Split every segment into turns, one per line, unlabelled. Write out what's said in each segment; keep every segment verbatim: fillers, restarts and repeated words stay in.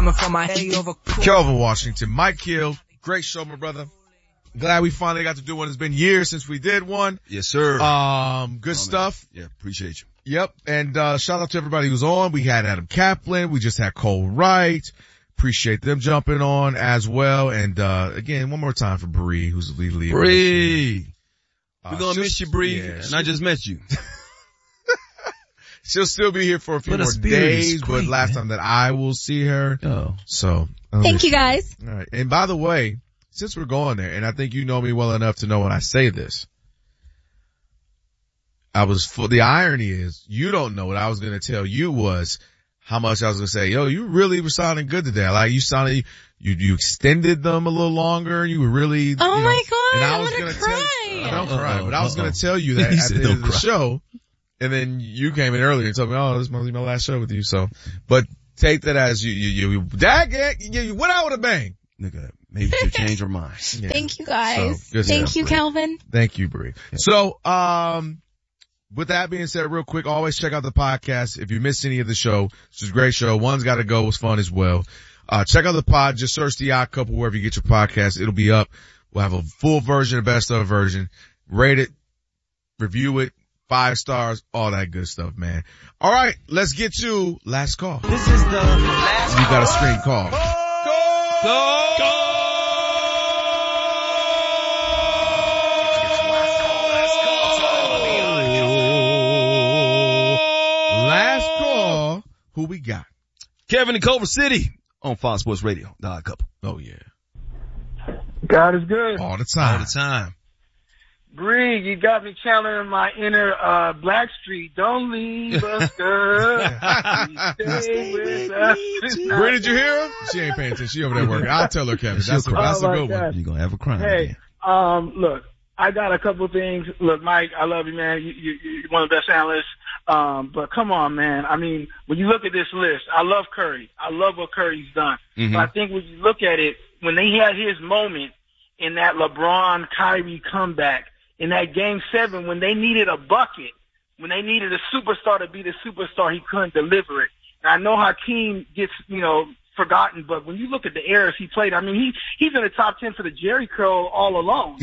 coming from my head over.
Kelvin Washington, Mike Hill, great show, my brother. Glad we finally got to do one. It's been years since we did one.
Yes, sir.
Um, good oh, stuff.
Man. Yeah, appreciate you.
Yep. And, uh, shout out to everybody who's on. We had Adam Kaplan. We just had Cole Wright. Appreciate them jumping on as well. And, uh, again, one more time for Bree, who's the lead leader.
Bree.
Uh,
We're gonna miss you, Bree. Yeah, and I just met you.
She'll still be here for a few
but
more days, great, but last man. time that I will see her.
Oh.
So.
Thank you guys.
All right. And by the way, since we're going there, and I think you know me well enough to know when I say this, I was full, the irony is, you don't know what I was going to tell you was how much I was going to say, yo, you really were sounding good today. Like you sounded, you, you extended them a little longer. You were really,
oh
you know,
my God,
and I
I'm
was
gonna
gonna
cry.
Tell you, I don't cry, but I was going to tell you that at the end of the
cry.
show. And then you came in earlier and told me, oh, this must be my last show with you. So, but take that as you, you, you, dad, you, you went out with a bang.
Nigga, maybe she'll change her mind.
Yeah. Thank you guys.
So,
Thank
stuff,
you,
Bree.
Calvin.
Thank you, Bree. Yeah. So, um, with that being said, real quick, always check out the podcast. If you missed any of the show, this is a great show. One's Gotta Go was fun as well. Uh, check out the pod. Just search The Odd Couple wherever you get your podcast. It'll be up. We'll have a full version, a best of version. Rate it, review it, five stars, all that good stuff, man. All right, let's get to last call.
This is the last
You got a screen call.
Go! Go! Go!
Last call. Who we got?
Kevin in Culver City on Fox Sports Radio. The Odd Couple.
Oh yeah.
God is good.
All the time.
All the time.
Bree, you got me channeling my inner, uh, Blackstreet. Don't leave us, girl. Stay with us.
Bree, did you hear her? She ain't paying attention. She over there working. I'll tell her, Kevin. That's a, that's
oh
a good
God.
one.
You're gonna have a crime.
Hey,
again.
um, look, I got a couple things. Look, Mike, I love you, man. You, you, you're one of the best analysts. Um, but come on, man. I mean, when you look at this list, I love Curry. I love what Curry's done.
Mm-hmm.
But I think when you look at it, when he had his moment in that LeBron Kyrie comeback, in that game seven, when they needed a bucket, when they needed a superstar to be the superstar, he couldn't deliver it. And I know Hakeem gets, you know, forgotten, but when you look at the eras he played, I mean, he, he's in the top ten for the Jerry curl all alone.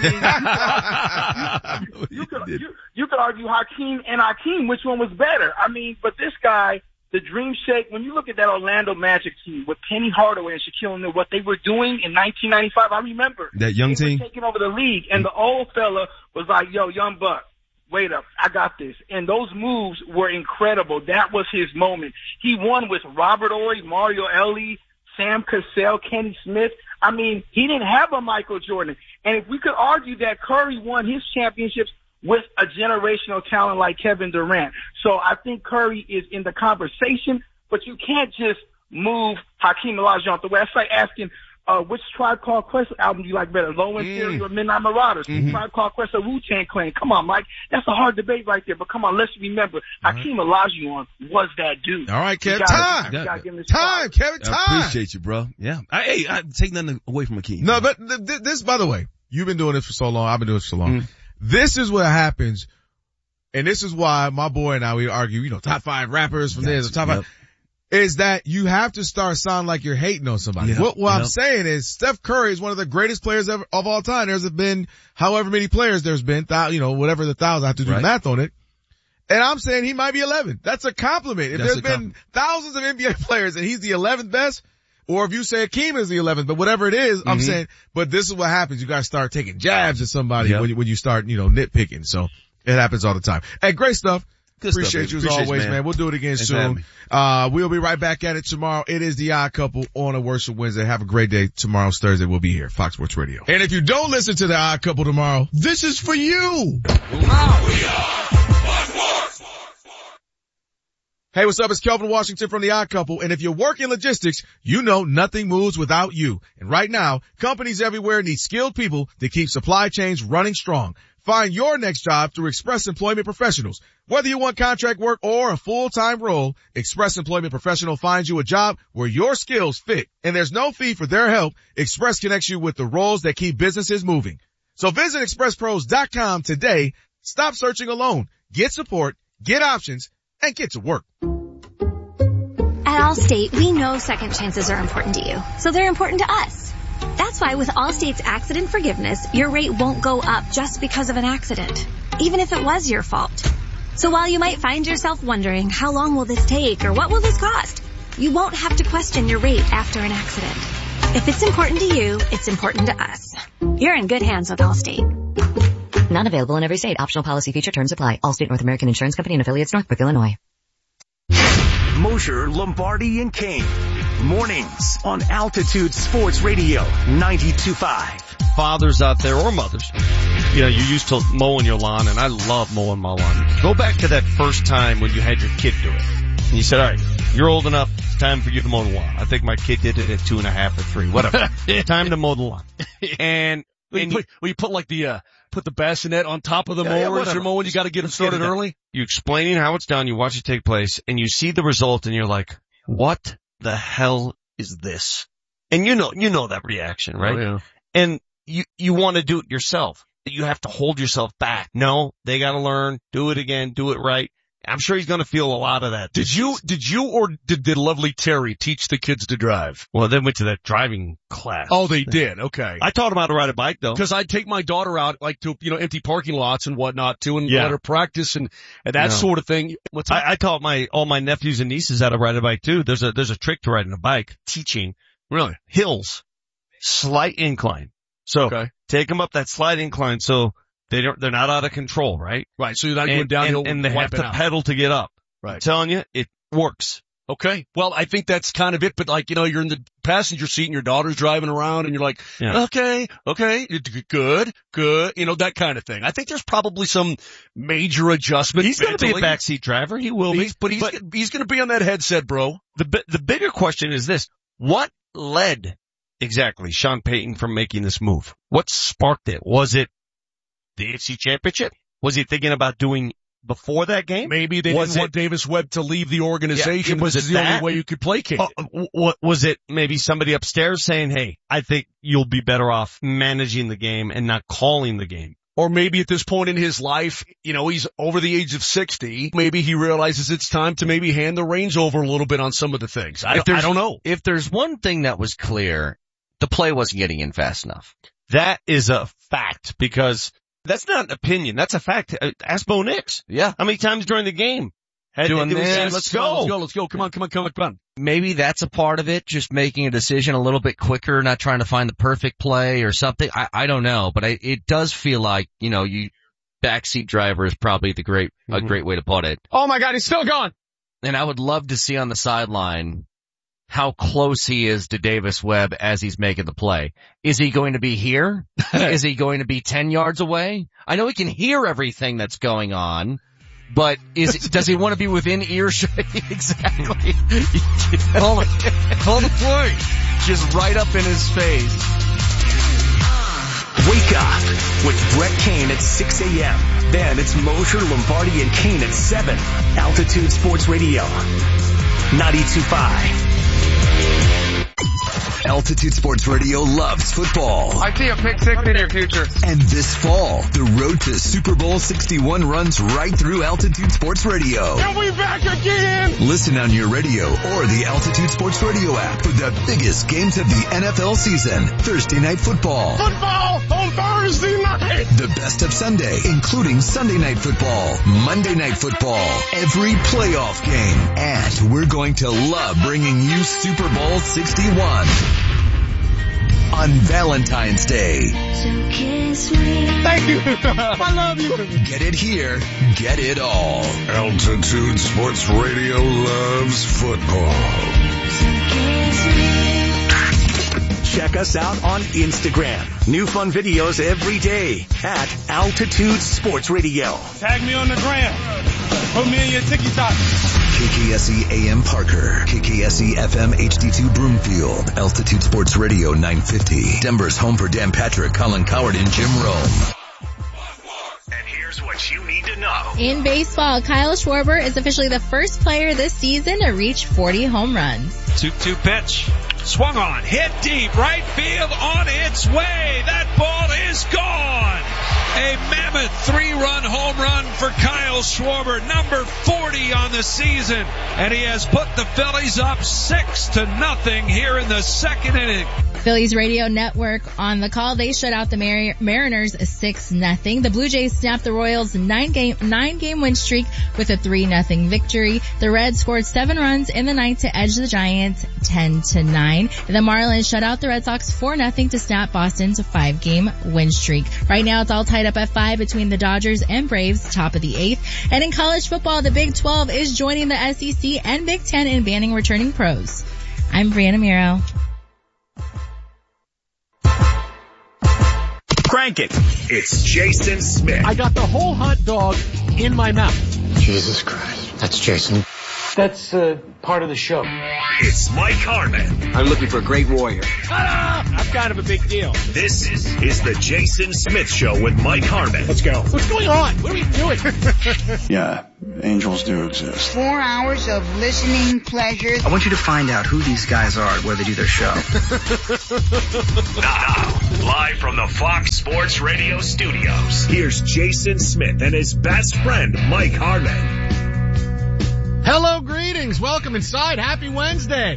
I mean, you, you, could, you, you could argue Hakeem and Hakeem, which one was better? I mean, but this guy, the Dream Shake, when you look at that Orlando Magic team with Penny Hardaway and Shaquille O'Neal, what they were doing in nineteen ninety-five, I remember.
That young
they
team?
were taking over the league, and the old fella was like, yo, young buck, wait up, I got this. And those moves were incredible. That was his moment. He won with Robert Ory, Mario Elie, Sam Cassell, Kenny Smith. I mean, he didn't have a Michael Jordan. And if we could argue that Curry won his championships with a generational talent like Kevin Durant. So I think Curry is in the conversation, but you can't just move Hakeem Olajuwon the way. It's like asking, uh, which Tribe Called Quest album do you like better, Low End Theory
mm.
or Midnight Marauders?
Mm-hmm.
Tribe Called Quest or Wu-Tang Clan? Come on, Mike. That's a hard debate right there, but come on, let's remember,
All
Hakeem right. Olajuwon was that dude.
All right, Kevin.
Gotta,
Time.
gotta give him
Time, Kevin. Time.
I appreciate you, bro. Yeah. I, hey, I take nothing away from Hakeem.
No, but th- th- this, by the way, you've been doing this for so long. I've been doing this for so long.
Mm.
This is what happens. And this is why my boy and I, we argue, you know, top five rappers from this, top
yep.
five, is that you have to start sounding like you're hating on somebody.
Yep.
What, what
yep.
I'm saying is Steph Curry is one of the greatest players ever, of all time. There's been however many players there's been, th- you know, whatever the thousand, I have to do
right.
math on it. And I'm saying he might be eleven. That's a compliment. If
That's
there's been
compliment.
thousands of N B A players and he's the eleventh best, or if you say Hakeem is the eleventh, but whatever it is, mm-hmm. I'm saying, but this is what happens. You gotta start taking jabs at somebody
yep.
when you, when you start, you know, nitpicking. So it happens all the time. Hey, great stuff.
Good
Appreciate
stuff,
you as
Appreciate
always,
you,
man.
man.
We'll do it again
Thanks for having
soon.
me.
Uh, we'll be right back at it tomorrow. It is The Odd Couple on a Worship Wednesday. Have a great day. Tomorrow's Thursday. We'll be here. Fox Sports Radio. And if you don't listen to The Odd Couple tomorrow, this is for you. Hey, what's up? It's Kelvin Washington from The Odd Couple. And if you work in logistics, you know nothing moves without you. And right now, companies everywhere need skilled people to keep supply chains running strong. Find your next job through Express Employment Professionals. Whether you want contract work or a full-time role, Express Employment Professional finds you a job where your skills fit. And there's no fee for their help. Express connects you with the roles that keep businesses moving. So visit express pros dot com today. Stop searching alone. Get support, get options, and get to work.
At Allstate, we know second chances are important to you, so they're important to us. That's why with Allstate's accident forgiveness, your rate won't go up just because of an accident, even if it was your fault. So while you might find yourself wondering, how long will this take or what will this cost? You won't have to question your rate after an accident. If it's important to you, it's important to us. You're in good hands with Allstate.
Not available in every state. Optional policy feature terms apply. Allstate North American Insurance Company and affiliates, Northbrook, Illinois.
Mosher, Lombardi, and Kane. Mornings on Altitude Sports Radio ninety-two point five.
Fathers out there or mothers, you know, you're used to mowing your lawn, and I love mowing my lawn. Go back to that first time when you had your kid do it. And you said, all right, you're old enough, it's time for you to mow the lawn. I think my kid did it at two and a half or three, whatever. Time to mow the lawn. And,
well,
and
you, put, well, you put like the, uh, put the bassinet on top of the
yeah,
mower
yeah,
as you're mowing. You got to get them started early.
You explaining how it's done, you watch it take place, and you see the result, and you're like, what the hell is this? And you know, you know that reaction, right?
Oh, yeah.
And you, you want to do it yourself. You have to hold yourself back. No, they got to learn, do it again, do it right. I'm sure he's going to feel a lot of that.
Did you, did you or did, did lovely Terry teach the kids to drive?
Well, they went to that driving class.
Oh, they did. Okay.
I taught them how to ride a bike though.
Cause I'd take my daughter out like to, you know, empty parking lots and whatnot too and
yeah.
let her practice and, and that
no.
sort of thing. What's that?
I, I taught my, all my nephews and nieces how to ride a bike too. There's a, there's a trick to riding a bike. Teaching.
Really?
Hills. Slight incline. So
okay.
take them up that slight incline so they don't, they're not out of control, right?
Right. So you're not
and,
going downhill
and, and they have to
out.
pedal to get up.
Right.
I'm telling you, it works.
Okay. Well, I think that's kind of it, but like, you know, you're in the passenger seat and your daughter's driving around and you're like, yeah. okay, okay, good, good, you know, that kind of thing. I think there's probably some major adjustment.
He's going to be a backseat driver. He will
he's,
be.
But he's,
but
he's going to be on that headset, bro.
The, the bigger question is this. What led exactly Sean Payton from making this move? What sparked it? Was it the A F C Championship? Was he thinking about doing before that game?
Maybe they
was
didn't
it,
want Davis Webb to leave the organization.
Yeah, was
this
it
is the
that?
only way you could placate
uh,
it.
What was it? Maybe somebody upstairs saying, "Hey, I think you'll be better off managing the game and not calling the game."
Or maybe at this point in his life, you know, he's over the age of sixty. Maybe he realizes it's time to maybe hand the reins over a little bit on some of the things. I, I don't know.
If there's one thing that was clear, the play wasn't getting in fast enough.
That is a fact because that's not an opinion. That's a fact. Ask Bo Nix.
Yeah.
How many times during the game? Had
Doing
was,
this.
Let's go.
Let's go. Let's go. Come on. Come on. Come on. Come on.
Maybe that's a part of it. Just making a decision a little bit quicker, not trying to find the perfect play or something. I, I don't know, but I, it does feel like, you know, you, backseat driver is probably the great, mm-hmm. a great way to put it.
Oh my God. He's still gone.
And I would love to see on the sideline how close he is to Davis Webb as he's making the play. Is he going to be here? Is he going to be ten yards away? I know he can hear everything that's going on, but is does he want to be within earshot? Exactly. Call it, call the play. Just right up in his face.
Wake up with Brett Kane at six a.m. Then it's Mosher, Lombardi, and Kane at seven. Altitude Sports Radio ninety-two point five. Altitude Sports Radio loves football.
I see a pick six in your future.
And this fall, the road to Super Bowl sixty-one runs right through Altitude Sports Radio.
And we back again!
Listen on your radio or the Altitude Sports Radio app for the biggest games of the N F L season. Thursday Night Football.
Football on Thursday night!
The best of Sunday, including Sunday Night Football, Monday Night Football, every playoff game. And we're going to love bringing you Super Bowl sixty-one. On Valentine's Day.
So kiss me. Thank you. I love you.
Get it here. Get it all.
Altitude Sports Radio loves football.
So kiss me.
Check us out on Instagram. New fun videos every day at Altitude Sports Radio.
Tag me on the gram. Put me in your TikTok.
K K S E A M Parker, K K S E F M H D two Broomfield, Altitude Sports Radio nine fifty, Denver's home for Dan Patrick, Colin Coward, and Jim Rome. And here's what you need to know.
In baseball, Kyle Schwarber is officially the first player this season to reach forty home runs.
two two pitch. Swung on, hit deep, right field on its way. That ball is gone. A mammoth three-run home run for Kyle Schwarber, number forty on the season. And he has put the Phillies up six to nothing here in the second inning.
Phillies radio network on the call. They shut out the Mar- Mariners six nothing. The Blue Jays snapped the Royals nine game, nine game win streak with a three nothing victory. The Reds scored seven runs in the ninth to edge the Giants ten to nine. The Marlins shut out the Red Sox four nothing to snap Boston's five game win streak. Right now it's all tied up at five between the Dodgers and Braves, top of the eighth. And in college football, the Big twelve is joining the S E C and Big ten in banning returning pros. I'm Brianna Miro.
Crank it. It's Jason Smith.
I got the whole hot dog in my mouth.
Jesus Christ. That's Jason.
That's uh, part of the show.
It's Mike Harmon.
I'm looking for a great warrior.
Ta-da! I'm kind of a big deal.
This is, is the Jason Smith Show with Mike Harmon.
Let's go. What's going on? What are we doing?
Yeah, angels do exist.
Four hours of listening pleasure.
I want you to find out who these guys are where they do their show.
Now, live from the Fox Sports Radio studios, here's Jason Smith and his best friend, Mike Harmon.
Hello, greetings. Welcome inside. Happy Wednesday.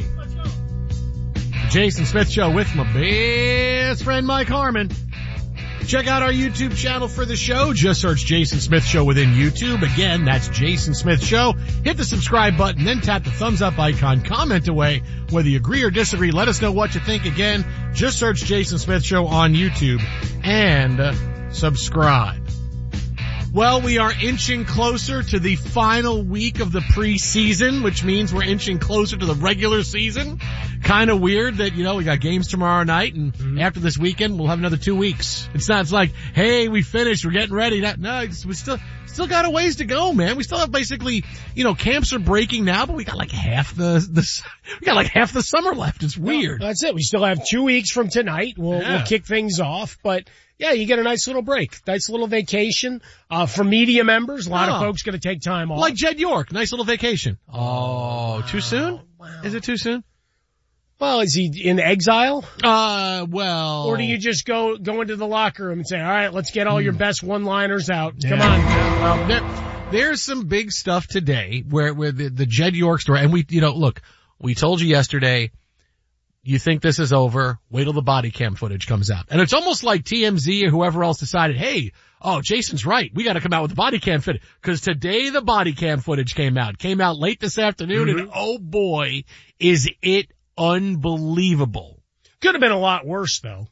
The Jason Smith Show with my best friend, Mike Harmon. Check out our YouTube channel for the show. Just search Jason Smith Show within YouTube. Again, that's Jason Smith Show. Hit the subscribe button, then tap the thumbs up icon. Comment away. Whether you agree or disagree, let us know what you think. Again, just search Jason Smith Show on YouTube and uh, subscribe. Well, we are inching closer to the final week of the preseason, which means we're inching closer to the regular season. Kind of weird that, you know, we got games tomorrow night, and mm-hmm. after this weekend, we'll have another two weeks. It's not, it's like, hey, we finished, we're getting ready. No, no it's, we still, still got a ways to go, man. We still have basically, you know, camps are breaking now, but we got like half the, the we got like half the summer left. It's weird.
No, that's it. We still have two weeks from tonight. We'll, yeah. we'll kick things off, but yeah, you get a nice little break, nice little vacation. Uh, for media members, a lot oh. of folks going to take time off.
Like Jed York, nice little vacation. Oh, wow. Too soon?
Wow.
Is it too soon?
Well, is he in exile?
Uh, well.
Or do you just go, go into the locker room and say, all right, let's get all your best one-liners out.
Yeah.
Come on.
Well, there, there's some big stuff today where, where the, the Jed York story, and we, you know, look, we told you yesterday, you think this is over, wait till the body cam footage comes out. And it's almost like T M Z or whoever else decided, hey, oh, Jason's right. We got to come out with the body cam footage. Because today the body cam footage came out. Came out late this afternoon, mm-hmm. and oh boy, is it unbelievable.
Could have been a lot worse, though.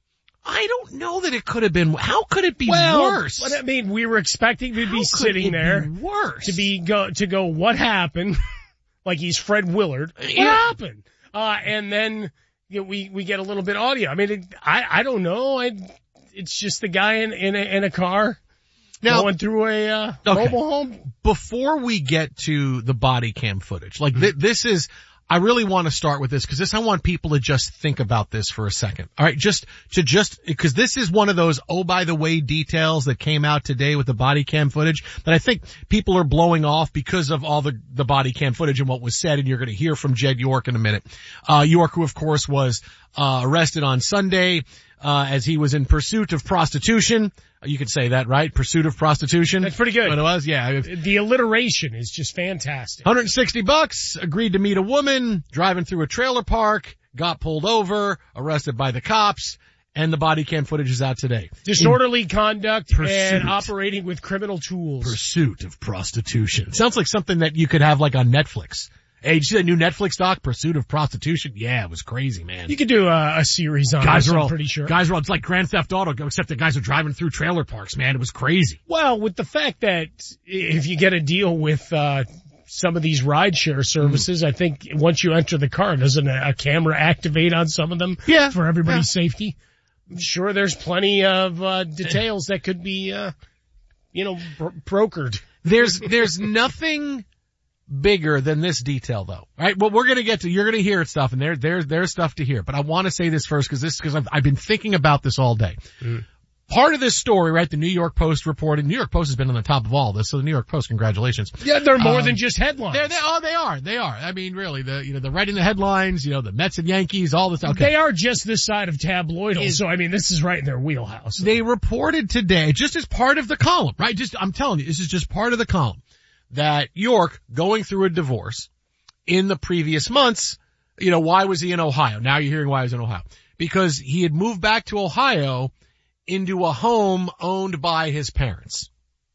I don't know that it could have been. How could it be
well,
worse?
But I mean, we were expecting to
How
be sitting there.
Be worse?
To be go, to go, what happened? Like he's Fred Willard. What
yeah.
happened? Uh, and then, you know, we, we get a little bit audio. I mean, it, I, I don't know. I, it's just the guy in, in a, in a car now, going through a, uh, okay. mobile home.
Before we get to the body cam footage, like th- this is, I really want to start with this because this, I want people to just think about this for a second. All right. Just to just, because this is one of those, oh, by the way, details that came out today with the body cam footage that I think people are blowing off because of all the, the body cam footage and what was said. And you're going to hear from Jed York in a minute. Uh, York, who of course was, uh, arrested on Sunday, uh, as he was in pursuit of prostitution. You could say that, right? Pursuit of prostitution.
That's pretty good.
What it was, yeah.
The alliteration is just fantastic.
one hundred sixty bucks, agreed to meet a woman, driving through a trailer park, got pulled over, arrested by the cops, and the body cam footage is out today.
Disorderly In conduct
pursuit.
And operating with criminal tools.
Pursuit of prostitution. Sounds like something that you could have like on Netflix. Hey, did you see that new Netflix doc, Pursuit of Prostitution? Yeah, it was crazy, man.
You could do a, a series on
guys
this,
are all,
I'm pretty sure.
Guys are all, it's like Grand Theft Auto, except the guys are driving through trailer parks, man. It was crazy.
Well, with the fact that if you get a deal with, uh, some of these rideshare services, mm. I think once you enter the car, doesn't a, a camera activate on some of them?
Yeah.
For everybody's
yeah.
safety? I'm sure there's plenty of, uh, details that could be, uh, you know, bro- brokered.
There's, there's nothing bigger than this detail though. All right. Well, we're going to get to, you're going to hear stuff and there, there's, there's stuff to hear, but I want to say this first because this, because I've, I've been thinking about this all day. Mm. part of this story, right, the New York Post reported, New York Post has been on the top of all this, so the New York Post, congratulations.
Yeah, they're more
um,
than just headlines.
They're, they, oh, they are, they are. I mean, really, the, you know, they're writing the headlines, you know, the Mets and Yankees, all this. Okay.
They are just this side of tabloidal, is, so I mean, this is right in their wheelhouse.
They reported today, just as part of the column, right, just, I'm telling you, this is just part of the column, that York, going through a divorce in the previous months, you know, why was he in Ohio? Now you're hearing why he was in Ohio. Because he had moved back to Ohio into a home owned by his parents.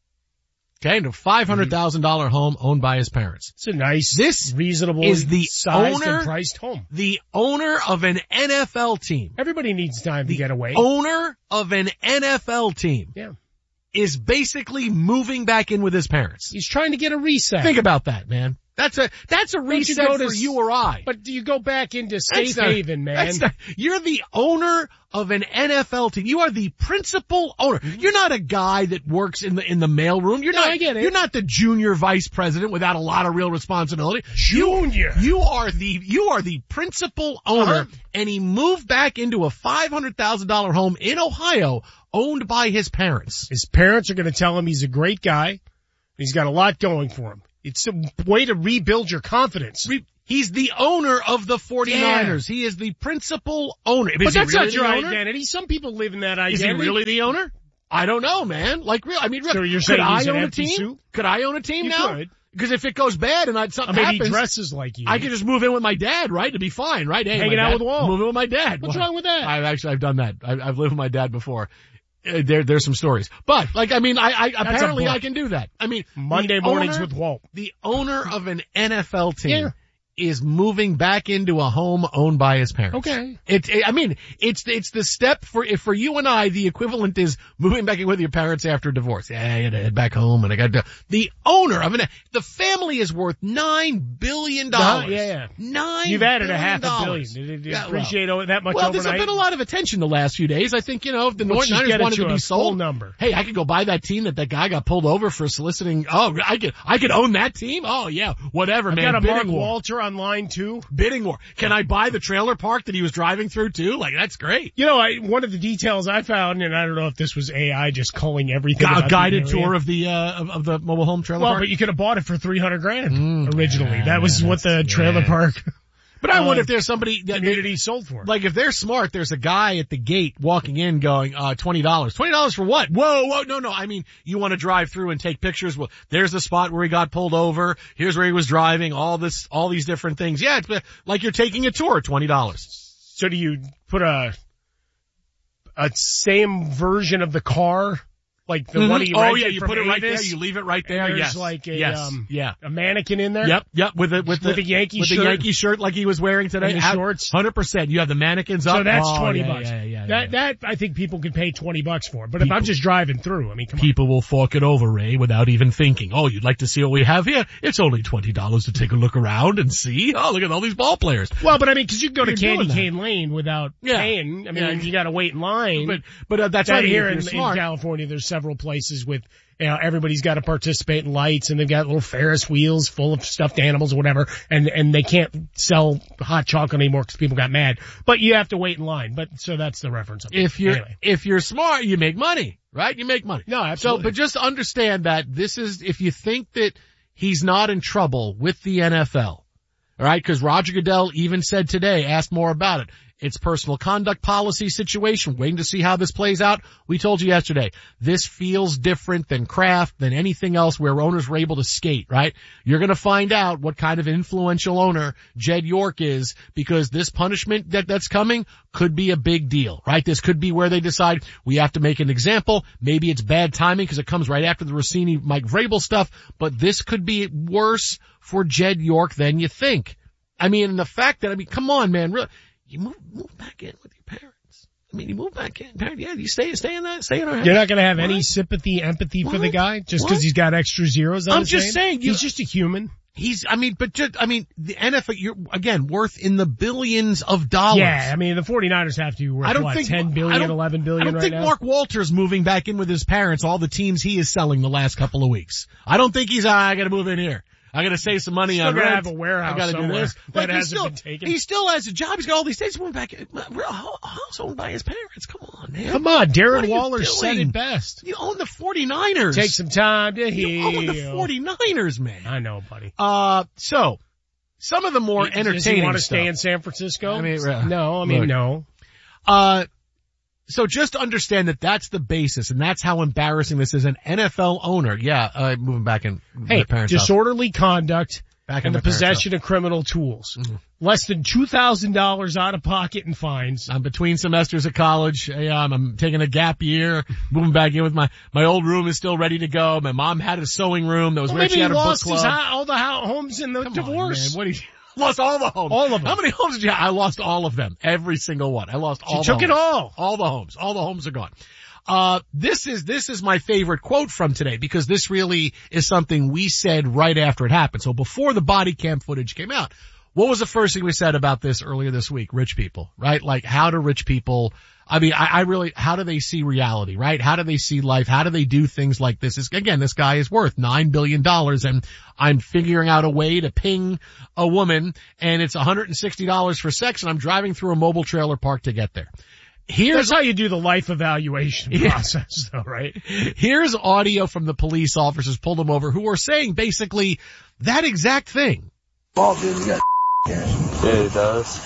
Okay, into a five hundred thousand dollars home owned by his parents.
It's a nice,
this
reasonable,
is the
sized
owner,
and priced home.
The owner of an N F L team.
Everybody needs time
the
to get away.
Owner of an N F L team.
Yeah.
Is basically moving back in with his parents.
He's trying to get a reset.
Think about that, man. That's a, that's a reset you for you or I.
But do you go back into safe not, haven, man?
Not, you're the owner of an N F L team. You are the principal owner. You're not a guy that works in the, in the mailroom. You're
no,
not,
I get it.
You're not the junior vice president without a lot of real responsibility.
Junior.
You, you are the, you are the principal owner, uh-huh. and he moved back into a five hundred thousand dollars home in Ohio owned by his parents.
His parents are going to tell him he's a great guy. He's got a lot going for him. It's a way to rebuild your confidence.
Re- He's the owner of the 49ers. Yeah. He is the principal owner.
But
is
that's
really
not your
owner?
identity. Some people live in that identity.
Is he really the owner? I don't know, man. Like, real, I mean, real,
so you're
could
saying
I
he's
own
an
a
empty
team?
suit?
Could I own a team
you
now?
Could.
Because if it goes bad and I, something
I mean,
happens,
he dresses like you.
I could just move in with my dad, right? To be fine, right? Hey,
hanging out
dad,
with Walt.
Move in with my dad.
What's
well,
wrong with that?
I've actually I've done that. I've, I've lived with my dad before. Uh, there, there's some stories, but like, I mean, I, I apparently I can do that. I mean,
Monday mornings
owner,
with Walt.
The owner of an N F L team.
Yeah.
Is moving back into a home owned by his parents.
Okay.
It, it, I mean, it's, it's the step for, if for you and I, the equivalent is moving back in with your parents after a divorce. Yeah, I gotta head back home and I got to, the owner of an, the family is worth nine billion dollars.
Yeah, yeah.
Nine
You've added a half
dollars.
a billion. Did you
yeah,
appreciate
well,
that much
well,
overnight?
there's been a lot of attention the last few days. I think, you know, if the North Niners wanted to be sold,
number.
Hey, I could go buy that team that that guy got pulled over for soliciting. Oh, I could, I could own that team. Oh yeah, whatever,
I've
man.
got a Mark
war.
Walter on line two.
Bidding war. Can I buy the trailer park that he was driving through too? Like, that's great.
You know, I, one of the details I found, and I don't know if this was A I just culling everything.
A guided tour of the, uh, of, of the mobile home trailer
well,
park?
Well, but you could have bought it for three hundred grand
mm,
originally.
yeah,
that was
yeah,
what the trailer
yeah.
park.
But I wonder
uh,
if there's somebody that
community sold for.
Like if they're smart, there's a guy at the gate walking in going, uh, twenty dollars. twenty dollars for what? Whoa, whoa, no, no. I mean, you want to drive through and take pictures. Well, there's the spot where he got pulled over. Here's where he was driving. All this, all these different things. Yeah, it's like you're taking a tour, twenty dollars.
So do you put a, a same version of the car? Like the
mm-hmm.
one you
oh
rented
yeah, you
from
put it right
Avis?
there. You leave it right there.
And there's
yes,
like a
yes.
um,
yeah,
a mannequin in there.
Yep, yep. With the with the
with the Yankee
with
shirt,
the Yankee shirt like he was wearing today.
And the shorts,
hundred percent. You have the mannequins up.
So that's
oh,
twenty
yeah,
bucks.
Yeah, yeah, yeah,
that
yeah.
that I think people could pay twenty bucks for. But
people,
if I'm just driving through, I mean, come
people
on.
will fork it over, Ray, without even thinking. Oh, you'd like to see what we have here? It's only twenty dollars to take a look around and see. Oh, look at all these ball players.
Well, but I mean, because you can go
You're
to Candy Cane Lane without
yeah.
paying. I mean,
yeah.
you got to wait in line.
But but uh, that's
that
right.
Here
in,
in, in California, there's several places with. You know, everybody's got to participate in lights, and they've got little Ferris wheels full of stuffed animals or whatever, and and they can't sell hot chocolate anymore because people got mad. But you have to wait in line. But so that's the reference.
If you're
anyway.
if you're smart, you make money, right? You make money.
No, absolutely.
So, but just understand that this is if you think that he's not in trouble with the N F L, all right? Because Roger Goodell even said today, asked more about it. It's personal conduct policy situation. Waiting to see how this plays out. We told you yesterday, this feels different than Kraft, than anything else where owners were able to skate, right? You're going to find out what kind of influential owner Jed York is because this punishment that that's coming could be a big deal, right? This could be where they decide we have to make an example. Maybe it's bad timing because it comes right after the Rossini, Mike Vrabel stuff, but this could be worse for Jed York than you think. I mean, and the fact that, I mean, come on, man, really. You move, move back in with your parents. I mean, you move back in. Yeah, you stay, stay in that, stay in our house.
You're not going to have
what?
any sympathy, empathy
what?
for the guy just
What?
because he's got extra zeros on
I'm
his
just
name?
saying. You,
he's just a human.
He's, I mean, but just, I mean, the N F L, you're, again, worth in the billions of dollars.
Yeah, I mean, the 49ers have to be worth,
I don't
what,
think,
ten billion, eleven billion
I don't
right
think
now?
Mark Walters moving back in with his parents, all the teams he is selling the last couple of weeks. I don't think he's, ah, I gotta move in here. I got to save some money
Still
on
gotta
rent.
have a warehouse
I got to do
somewhere
this.
that
Like, he
hasn't
still,
been taken.
he still has a job. He's got all these things. Went back, real house owned by his parents. Come on, man.
Come on, Darren
What are you
Waller said
doing?
it best.
You own the 49ers.
Take some time to heal.
You own the 49ers, man.
I know, buddy.
Uh, so, some of the more
Does
entertaining
he want to
stuff.
stay in San Francisco?
I mean, uh,
no, I mean,
look.
no.
Uh, so just understand that that's the basis, and that's how embarrassing this is. An N F L owner, yeah, uh, moving back in
Hey,
my parents' house.
disorderly conduct
Back in
and
my
the
parents'
possession of criminal tools.
Mm-hmm.
Less than two thousand dollars out of pocket in fines.
I'm between semesters of college. Yeah, I'm, I'm taking a gap year, moving back in with my, my old room is still ready to go. My mom had a sewing room that was
Well,
where
maybe
she had
he
her book
lost
club.
his ho- all the ho- homes in the
Come
divorce.
on, man. What do you, lost all the homes.
All of them.
How many homes did you have? I lost all of them. Every single one. I lost all
She
the
took
homes.
it all.
All the homes. All the homes are gone. Uh, this is, this is my favorite quote from today because this really is something we said right after it happened. So before the body cam footage came out, what was the first thing we said about this earlier this week? Rich people, right? Like how do rich people, I mean, I, I really, how do they see reality, right? How do they see life? How do they do things like this? It's, again, this guy is worth nine billion dollars and I'm figuring out a way to ping a woman and it's one hundred sixty dollars for sex and I'm driving through a mobile trailer park to get there. Here's
That's how you do the life evaluation
Yeah.
process though, right?
Here's audio from the police officers pulled him over who are saying basically that exact thing.
Ball dude, you got cash. Yeah, he does.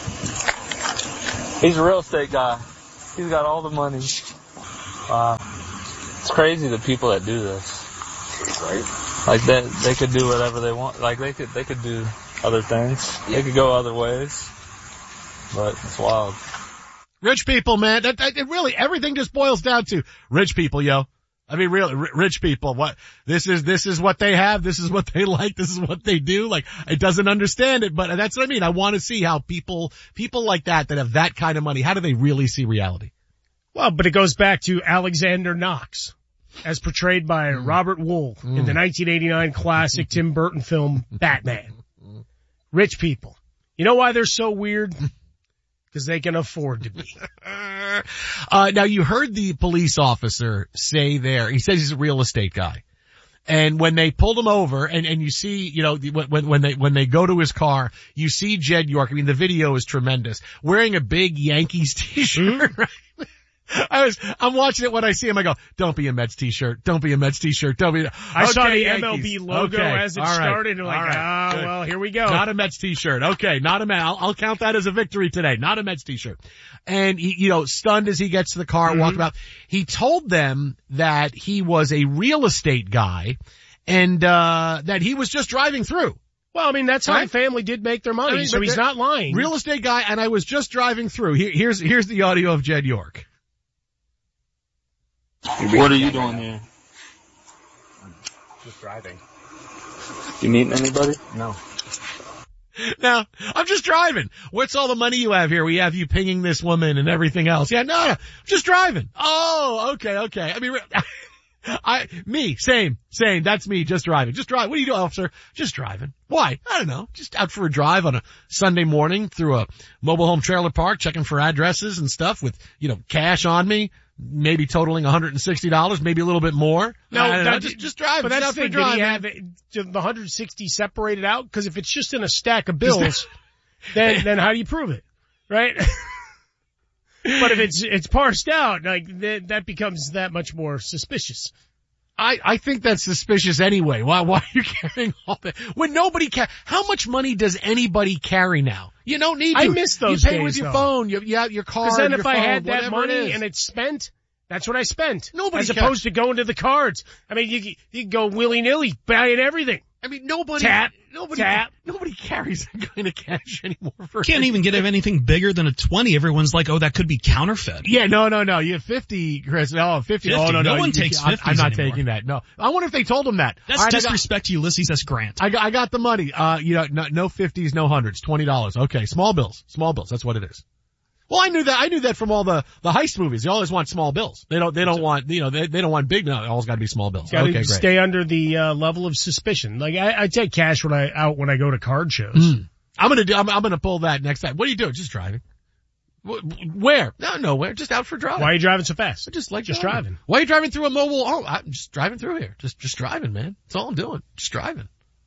He's a real estate guy. He's got all the money. Wow. It's crazy the people that do this. Right. Like that, they could do whatever they want. Like they could, they could do other things. They could go other ways. But it's wild.
Rich people, man. That, that, it really, everything just boils down to rich people, yo. I mean, really, r- rich people. What, this is, this is what they have. This is what they like. This is what they do. Like, it doesn't understand it, but that's what I mean. I want to see how people, people like that, that have that kind of money, how do they really see reality?
Well, but it goes back to Alexander Knox, as portrayed by mm. Robert Wool mm. in the nineteen eighty-nine classic Tim Burton film Batman. Rich people. You know why they're so weird? Because they can afford to be.
uh, now you heard the police officer say there, he says he's a real estate guy. And when they pulled him over and, and you see, you know, when, when they, when they go to his car, you see Jed York. I mean, the video is tremendous. Wearing a big Yankees t-shirt, right? I was, I'm watching it when I see him. I go, don't be a Mets t-shirt. Don't be a Mets t-shirt. Don't be.
I
okay,
saw the
Yankees.
M L B logo
okay.
as it
All right.
started and like,
right.
ah,
Good.
well, here we go.
Not a Mets t-shirt. Okay. Not a Mets. I'll, I'll count that as a victory today. Not a Mets t-shirt. And he, you know, stunned as he gets to the car, mm-hmm. walking out. He told them that he was a real estate guy and, uh, that he was just driving through.
Well, I mean, that's how
right?
the family did make their money.
I mean,
so he's not lying.
Real estate guy and I was just driving through. Here, here's, here's the audio of Jed York.
What are you doing here?
Just driving.
You meeting anybody?
No.
Now, I'm just driving. What's all the money you have here? We have you pinging this woman and everything else. Yeah, no, no, just driving. Oh, okay, okay. I mean, I, me, same, same. That's me, just driving. Just drive. What do you do, officer? Just driving. Why? I don't know. Just out for a drive on a Sunday morning through a mobile home trailer park, checking for addresses and stuff with, you know, cash on me. Maybe totaling one hundred sixty dollars, maybe a little bit more.
No,
I don't know,
that,
just, just drive.
But
Just
that's
out
the
for a
thing. Did
drive,
he
man.
have it, the one hundred sixty separated out? Because if it's just in a stack of bills, then then how do you prove it, right? But if it's it's parsed out, like that, that becomes that much more suspicious.
I, I think that's suspicious anyway. Why, why are you carrying all that? When nobody ca- how much money does anybody carry now? You don't need to.
I miss those
You pay
days,
with your
though.
phone, you, you have your card,
Because then
your
if
phone,
I had that
whatever
money
it is.
and it's spent, that's what I spent.
Nobody
As
ca-
opposed to going to the cards. I mean, you, you can go willy-nilly buying everything.
I mean, nobody,
Tap,
nobody,
tap.
nobody carries that kind of cash anymore. For
Can't even get anything bigger than a twenty. Everyone's like, oh, that could be counterfeit.
Yeah, no, no, no. You have fifty, Chris. Oh, fifty.
fifty.
Oh, no, no.
No one
you,
takes
I'm,
fifties
I'm not
anymore.
taking that. No. I wonder if they told him that.
That's
All right,
disrespect to Ulysses S. Grant.
I got, I got the money. Uh, you know, no, no fifties, no hundreds, twenty dollars. Okay. Small bills. Small bills. That's what it is. Well, I knew that. I knew that from all the, the heist movies. They always want small bills. They don't, they don't want, you know, they, they don't want big, no, it always gotta be small bills.
Gotta
Okay, great.
stay under the, uh, level of suspicion. Like, I, I take cash when I, out when I go to card shows.
Mm. I'm gonna do, I'm, I'm gonna pull that next time. What are you doing? Just driving. Where? No, nowhere. Just out for a drive.
Why are you driving so fast?
I just like
Just
driving.
driving.
Why are you driving through a mobile? Oh, I'm just driving through here. Just, just driving, man. That's all I'm doing. Just driving.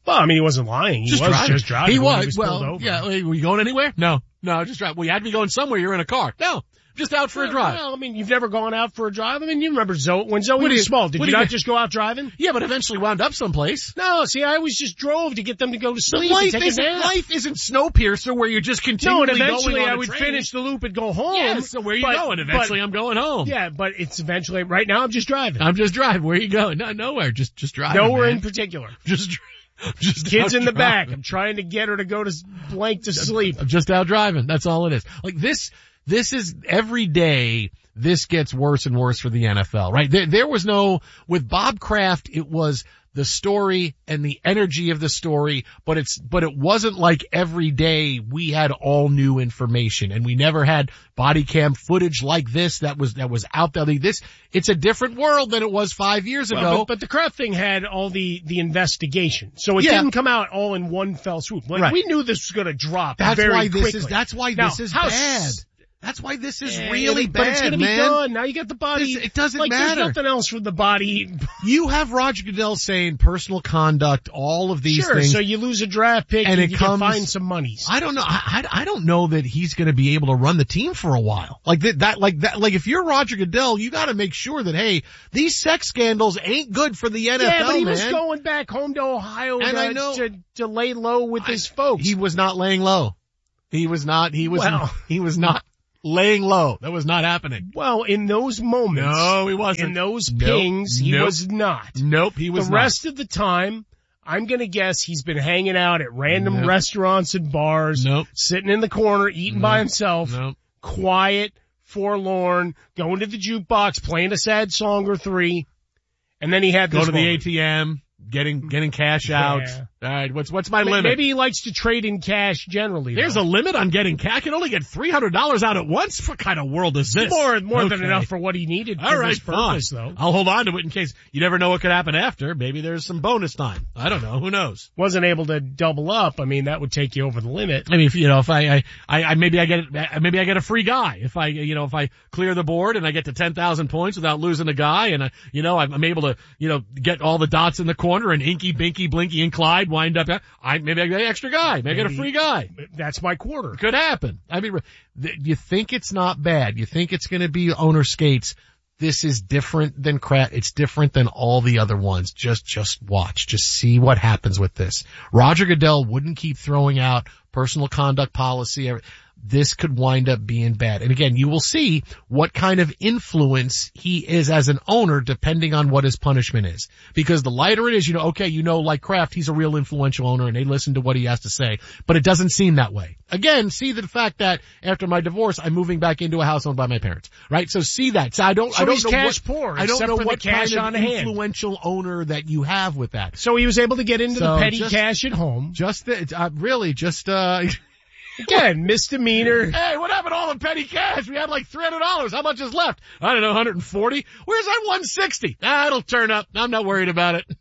Well, I mean, he wasn't lying. He
just
was
driving.
just driving.
He
was.
was.
He was
well, yeah. Were you going anywhere? No. No, just driving. Well, you had to be going somewhere. You're in a car. No. Just out for a drive.
Well, I mean, you've never gone out for a drive? I mean, you remember Zoe, when Zoe
What do
was
you-
small, did
what
you
do you
not
mean?
just go out driving?
Yeah, but eventually wound up someplace.
No, see, I always just drove to get them to go to sleep
life
and take
isn't,
a nap.
life isn't Snowpiercer where you're just
No,
continually
and eventually
going on
I
a
would
train.
finish the loop and go home.
Yeah, so where are you
but-
going? Eventually
but-
I'm going home.
Yeah, but it's eventually, right now I'm just driving.
I'm just driving. Where are you going? No, nowhere. Just, just driving.
Nowhere
man.
in particular.
Just, dri- just
Kids
out
in the back.
driving.
I'm trying to get her to go to s- blank to sleep.
I'm just out driving. That's all it is. Like this, this is every day. This gets worse and worse for the N F L, right? There, there was no, with Bob Kraft, it was the story and the energy of the story, but it's, but it wasn't like every day we had all new information and we never had body cam footage like this that was, that was out there. Like this, it's a different world than it was five years
Well,
ago.
but, but the Kraft thing had all the, the investigation. So it
Yeah.
didn't come out all in one fell swoop. Like,
Right.
we knew this was going to drop
That's
very
why this
quickly.
is, that's why
Now,
this is
how
bad.
s-
That's why this is
Yeah,
really
it-
bad,
but it's gonna
man.
be done. Now you got the body.
This- it doesn't
like,
matter.
There's nothing else from the body.
You have Roger Goodell saying personal conduct, all of these
Sure,
things.
so you lose a draft pick
and
and
it
you
comes,
can find some monies.
I don't know. I, I, I don't know that he's going to be able to run the team for a while. Like that, that, like that, like if you're Roger Goodell, you got to make sure that, hey, these sex scandals ain't good for the N F L,
yeah, but he
man.
was going back home to Ohio
And
to,
I know-
to, to lay low with his folks.
He was not laying low. He was not, he was,
Well-
he was not laying low. That was not happening.
Well, in those moments.
No, he wasn't.
In those
Nope.
pings, he
Nope.
was not.
Nope, he was
The
not.
rest of the time, I'm gonna guess he's been hanging out at random
Nope.
restaurants and bars.
Nope.
Sitting in the corner, eating by
Nope.
himself.
Nope.
Quiet, forlorn, going to the jukebox, playing a sad song or three. And then he had
Go
this
to the
moment.
A T M, getting, getting cash out.
Yeah.
All right, what's, what's my
Maybe
limit?
he likes to trade in cash generally.
There's
though.
a limit on getting cash. I can only get three hundred dollars out at once. What kind of world is this?
More, more than
Okay.
enough for what he needed
All
for
right,
this purpose,
fine.
though.
I'll hold on to it in case you never know what could happen after. Maybe there's some bonus time. I don't know. Who knows?
Wasn't able to double up. I mean, that would take you over the limit.
I mean, if, you know, if I, I, I, I maybe I get, maybe I get a free guy. If I, you know, if I clear the board and I get to ten thousand points without losing a guy and I, you know, I'm, I'm able to, you know, get all the dots in the corner and Inky, Binky, Blinky, and Clyde wind up. I, maybe I get an extra guy. Maybe I get a free guy.
That's my quarter.
Could happen. I mean, th- you think it's not bad. You think it's going to be owner skates. This is different than Kraft. It's different than all the other ones. Just, just watch. Just see what happens with this. Roger Goodell wouldn't keep throwing out personal conduct policy. This could wind up being bad. And again, you will see what kind of influence he is as an owner depending on what his punishment is. Because the lighter it is, you know, okay, you know, like Kraft, he's a real influential owner and they listen to what he has to say. But it doesn't seem that way. Again, see the fact that after my divorce, I'm moving back into a house owned by my parents. Right? So see that. So I don't,
So
I don't
he's
know
cash
what,
poor,
I don't
except
know
for the
what
cash
kind
on
of
hand.
influential owner that you have with that.
So he was able to get into
So
the petty
just-
cash at home.
Just the, uh, really, just, uh,
Again, misdemeanor.
Hey, what happened to all the petty cash? We had like three hundred dollars. How much is left? I don't know, one hundred forty. Where's that one hundred sixty? Ah, it'll turn up. I'm not worried about it.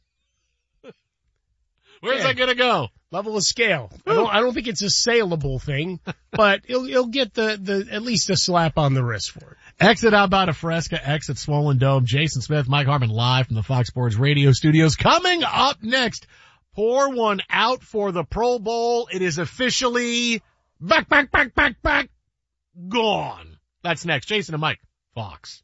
Where's
Yeah.
that gonna go?
Level of scale. I don't, I don't think it's a saleable thing, but he'll, he'll get the, the, at least a slap on the wrist for it.
Exit out by Fresca, exit Swollen Dome. Jason Smith, Mike Harmon live from the Fox Sports Radio studios. Coming up next, pour one out for the Pro Bowl. It is officially back, back, back, back, back, gone. That's next. Jason and Mike, Fox.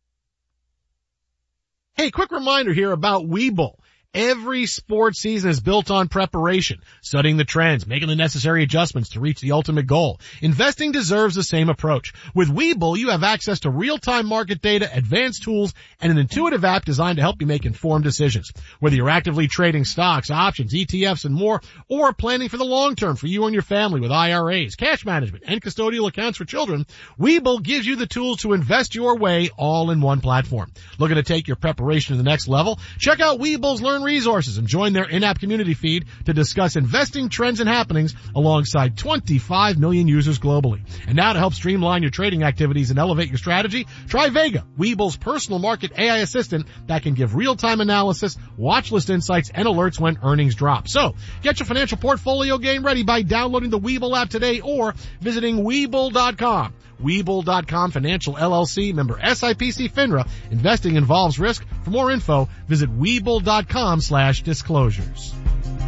Hey, quick reminder here about Webull. Every sports season is built on preparation, studying the trends, making the necessary adjustments to reach the ultimate goal. Investing deserves the same approach. With Webull, you have access to real-time market data, advanced tools, and an intuitive app designed to help you make informed decisions. Whether you're actively trading stocks, options, E T Fs, and more, or planning for the long term for you and your family with I R As, cash management, and custodial accounts for children, Webull gives you the tools to invest your way all in one platform. Looking to take your preparation to the next level? Check out Webull's Learn Resources and join their in-app community feed to discuss investing trends and happenings alongside twenty-five million users globally. And now to help streamline your trading activities and elevate your strategy, try Vega, Webull's personal market A I assistant that can give real-time analysis, watch list insights, and alerts when earnings drop. So, get your financial portfolio game ready by downloading the Webull app today or visiting Webull dot com. Webull dot com Financial L L C, member S I P C FINRA. Investing involves risk. For more info, visit Webull dot com slash disclosures.